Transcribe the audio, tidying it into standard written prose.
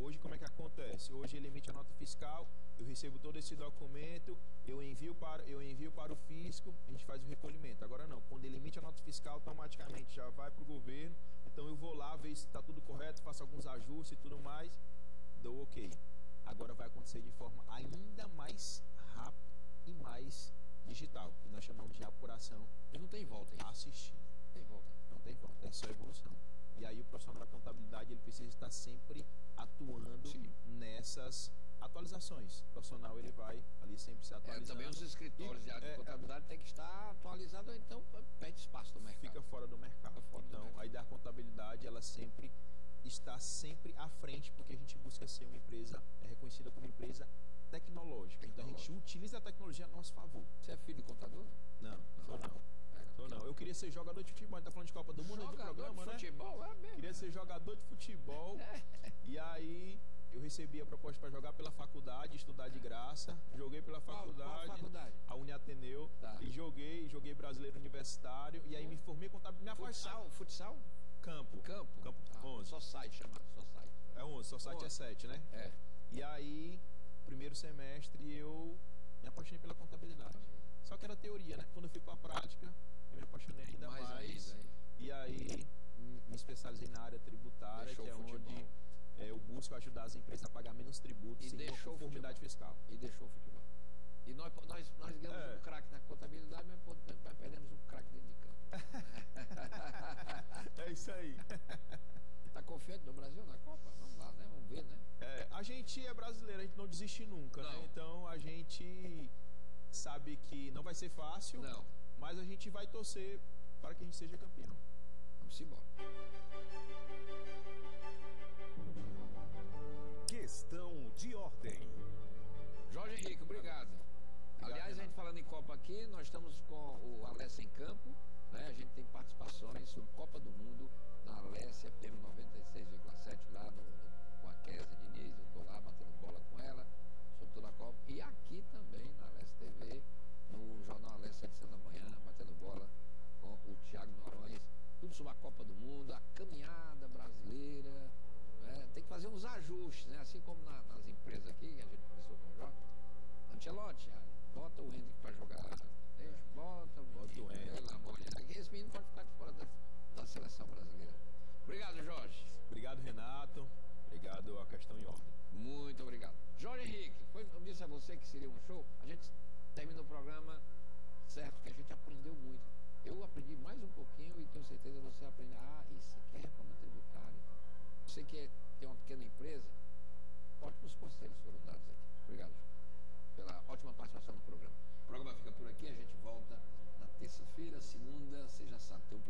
Hoje como é que acontece? Hoje ele emite a nota fiscal, eu recebo todo esse documento, eu envio para o fisco, a gente faz o recolhimento. Agora não, quando ele emite a nota fiscal, automaticamente já vai para o governo, então eu vou lá ver se está tudo correto, faço alguns ajustes e tudo mais, dou ok. Agora vai acontecer de forma ainda mais rápida e mais digital, que nós chamamos de apuração. E não tem volta aí. Assistida. Tem volta. Não tem volta, é só evolução. E aí o profissional da contabilidade ele precisa estar sempre atuando nessas atualizações. O profissional ele vai ali sempre se atualizando. Também os escritórios de área de contabilidade tem que estar atualizado, ou então pede espaço no mercado. Fica fora do mercado. Então aí da contabilidade ela sempre está sempre à frente, porque a gente busca ser uma empresa, é reconhecida como empresa tecnológica. Então a gente utiliza a tecnologia a nosso favor. Você é filho de contador? Não, sou não. Não, eu queria ser jogador de futebol. A gente tá falando de Copa do Mundo aqui no programa, de futebol, né? É mesmo. Queria ser jogador de futebol. E aí eu recebi a proposta para jogar pela faculdade, estudar de graça. Joguei pela faculdade, qual faculdade? A Uniateneu. Tá. E joguei brasileiro universitário. E aí me formei contabilidade. Futsal? Campo. 11. Só sai, chamado. Só sai. É 11, só site é 7, né? É. E aí, primeiro semestre, eu me apaixonei pela contabilidade. Só que era teoria, né? Quando eu fui para a prática, eu me apaixonei ainda mais. E aí, me especializei na área tributária, que é onde eu busco ajudar as empresas a pagar menos tributos sem conformidade fiscal. E deixou o futebol. E nós ganhamos um craque na contabilidade, mas perdemos um craque dentro de campo. É isso aí. Tá confiante no Brasil na Copa? Vamos lá, né? Vamos ver, né? A gente é brasileiro, a gente não desiste nunca, né? Então a gente sabe que não vai ser fácil, mas a gente vai torcer para que a gente seja campeão. Vamos embora. Questão de ordem. Jorge Henrique, obrigado. Aliás, a gente falando em Copa aqui, nós estamos com o Alessia em campo, né? A gente tem participações sobre Copa do Mundo na Alessia FM 96,7 lá com a Kézia Diniz. Eu estou lá batendo bola com ela sobre toda a Copa. E aqui também na Alessia TV, no Jornal Alessia de da manhã, batendo bola com o Thiago Noronha. Tudo sobre a Copa do Mundo, a caminhada brasileira, né? Tem que fazer uns ajustes, né? Assim como nas empresas aqui, que a gente começou com o Jorge. Ancelotti, bota o Hendrick para jogar. Bota o Hendrick. Pelo amor de Deus. Esse menino pode ficar de fora da seleção brasileira. Obrigado, Jorge. Obrigado, Renato. Obrigado, a questão em ordem. Muito obrigado. Jorge Henrique, eu disse a você que seria um show. A gente termina o programa certo, que a gente aprendeu muito. Eu aprendi mais um pouquinho e tenho certeza que você aprende. Isso aqui é reforma tributária. Você que tem uma pequena empresa, ótimos conselhos foram dados aqui. Obrigado, Jorge, pela ótima participação no programa. O programa fica por aqui, a gente volta na terça-feira, segunda, você já sabe, tem um